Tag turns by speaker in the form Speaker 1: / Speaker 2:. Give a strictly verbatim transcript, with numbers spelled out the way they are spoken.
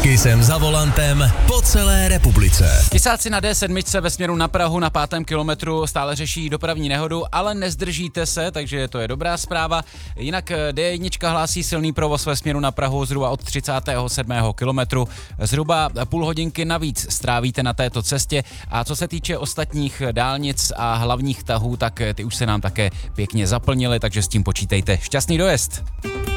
Speaker 1: Kisem za volantem po celé republice.
Speaker 2: Tisáci na D sedm ve směru na Prahu na pátém kilometru stále řeší dopravní nehodu, ale nezdržíte se, takže to je dobrá zpráva. Jinak D jedna hlásí silný provoz ve směru na Prahu zhruba od třicátého sedmého kilometru. Zhruba půl hodinky navíc strávíte na této cestě a co se týče ostatních dálnic a hlavních tahů, tak ty už se nám také pěkně zaplnily, takže s tím počítejte. Šťastný dojezd!